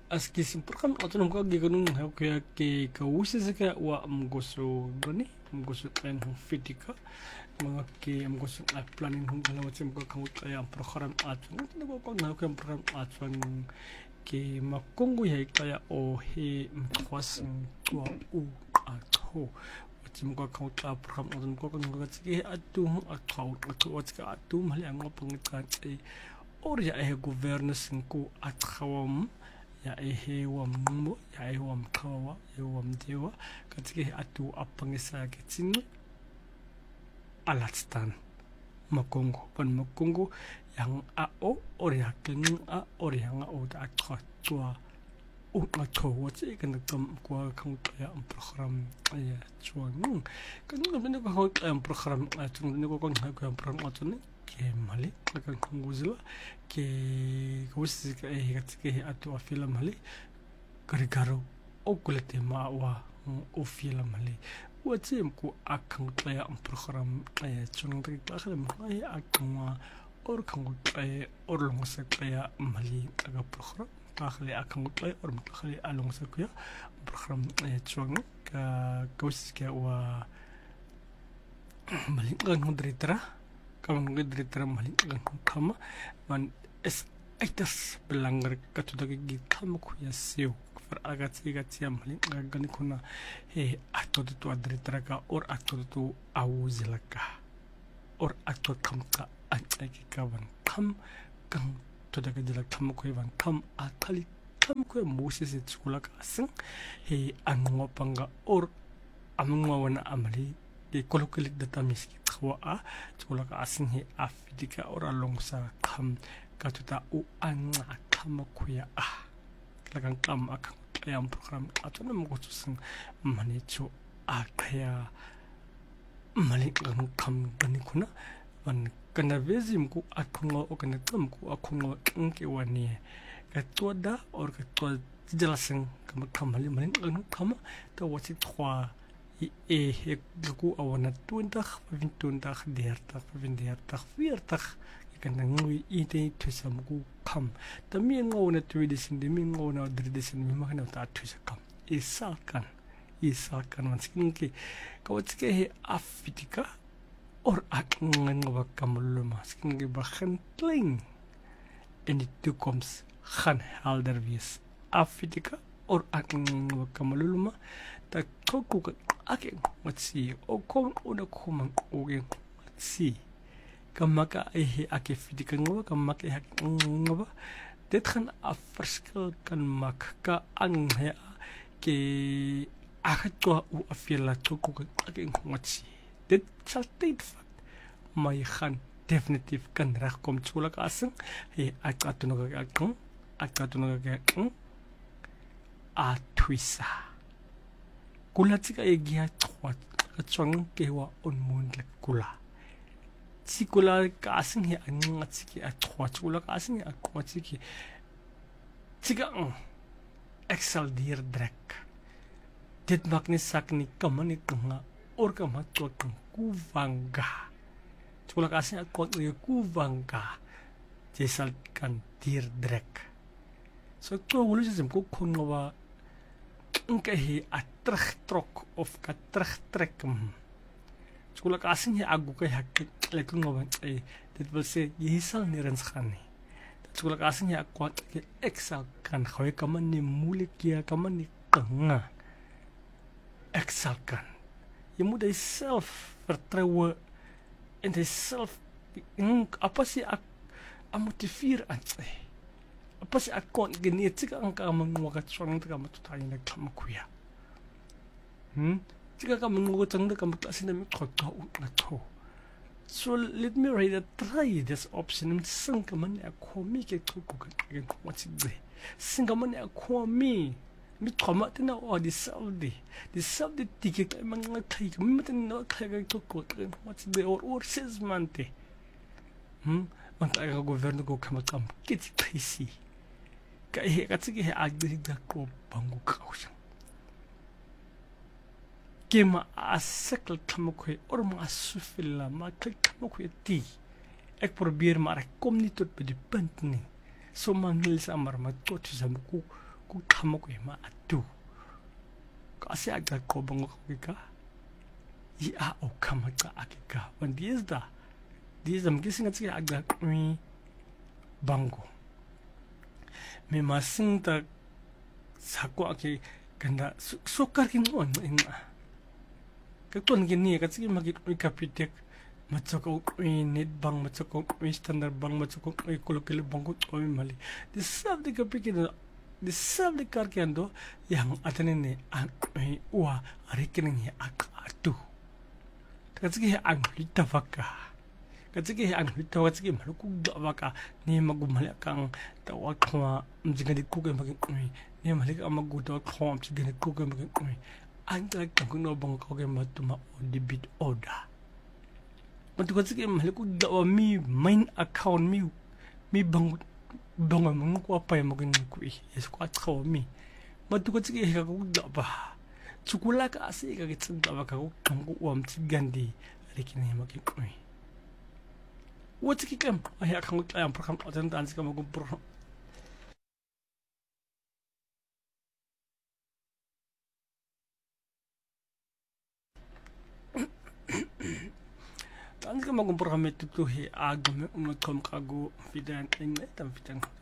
askisim program atunum ko gigunung kaya ke kawusis ka wa mgoso gani mgoso plan fitika mga ke mgoso planning hung galaw sim ko kang kaya program atun ko ko na ko program atun ke makongo ya kaya o he mkwas wa u atho sim ko kang kaya program atun ko kang gatsi atu atho atho atu mali ang pangitsi or ya e governance ko athawam ya ehe wa mmo ya ehe wa mkawa ya wa mdewa katika atu apangisa kitini alatstan makongo pan makongo yang ao or ya kening a or yang o da atwa o atwa wati kan kam kwa kan ya program ya chuang kan ngam ko program atun ko kan program atun ke mali kan nguzila ke kusi ka katika atu afila mali garigaro o kulete ma wa o fila mali watim ku akang kaya program chunung ta klase mai akwa or kang or long sa kaya mali aga program takhli akang kaya or takhli along sa kaya program chung ka kusi ka wa mali kan dritra kamu ngedritra mali kan kama man es aitas belanggar katuda gitam ku ya seu for agati gati mali gani kuna he ato tu adritra ka or ato tu awuzilaka or ato kamka ataki kawan kam kan toda gadila kam ku evan kam atali kam ku moses skula ka asing he angwa panga or amwa wana amali de kolokalik data miski khwa a chola ka asing he afidika ora longsa kham katuta u anga kham khuya a lagang kam ak ayam program atuna mo gutsun mani chu a khaya mali kan kham gani kuna wan kana vezim ku akhungo o kana tam ku akhungo ke wani ka toda or ka to jalasing kam kham mali mali kham to wati thwa he ku awana tundag 25 30 35 40 kan ngui ite thusam ku kham tami ngona tradition de mi ngona tradition mi makna ta thusakam isalkan manskin ke kawatske he afitika or akngan wa kamulma skin ge bakhan kling in die toekoms gaan helder wees afitika or akngan wa kamulma ta koku ake watsi o kon una kuman oge si kamaka ehe ake fitika ngwa kamaka hak ngwa dit gaan af verskil kan maak ka ang he ke akatwa u afela toko ake watsi dit sal tyd vat maar jy gaan definitief kan regkom tsula ka asing he akatunoga a twisa kulatsika egia twat katswang kewa onmoontlik kula tsikula ka asing he angatsiki a twat kula ka asing a kwatsiki tsika excel dier drek dit maak nie sak nie kamani kunga or kama twak kuvanga tsula ka asing a kwat kuvanga jesal kan dier drek so to wulusim ko kunwa he a terugtrok of ka terugtrek skula ka asing he agu ka hak like ngobang dit wil sê jy sal nêrens gaan nie dit skula ka asing he kwat ke excel kan gooi kan man nie moeilik ja kan man nie kanga excel kan jy moet jouself vertroue en jouself apa sê ek motiveer aan sê apa sê ek kon genetik ang kamang tswang ta kamatutai na kamakuya tika kamang tsang ta kamakasi na mi khotto na to so let me rather try this option sing kaman akomi ke kuku ke what's it sing kaman akomi mi thoma tina o di saudi tike kamang thai mi tin no thai ka kuku what's the or says mante man ta ga governo go kamakam kiti kaisi ka he katsiki he agdi da ko bangu kausha kema asekal kamakwe or ma asufilla ma kamakwe ti ek probeer maar ek kom nie tot by die punt nie so man wil samar ma tot samku kuqhamuka atu kasi aqaqoba ngokika ia okamaqa akika wandizda diza mkisingatsiki aqaqwi bango me masinta sakwa ke kanda sukar kin on inga kakton gini katsiki magi kapitek matsoko net bang matsoko standard bang matsoko kolokele bango oy mali di sab de kapikin di sab de karkiando yang atanene wa arekening ya akatu katsiki ang litavaka katsiki ang litawa katsiki maluku dawaka ni magumali kang tawa khwa mjingadi kuke magi ni mali ka magudawa khwa mjingadi kuke magi anta kakuno bang koge matuma debit order matuka tsiki mali ku dawa mi main account mi bang mong ko pa mo kin ku yes ko atxaw mi matuka tsiki ka ku dawa tsukula ka ase ka kitsin dawa ka ku kangu wam tsigandi rekine mo kin ku wotiki kam aya kan ku ayam program atan dan tsika mo ku program Tanti ka magumpromet tutuhi agam umakom kago fidan kay tam fitang